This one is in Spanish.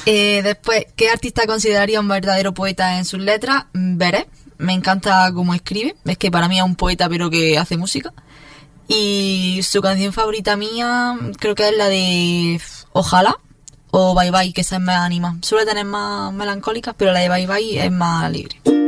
Después, ¿qué artista consideraría un verdadero poeta en sus letras? Veré. Me encanta cómo escribe. Es que para mí es un poeta, pero que hace música. Y su canción favorita mía creo que es la de Ojalá o Bye Bye, que esa es más anima. Suele tener más melancólicas, pero la de Bye Bye es más alegre.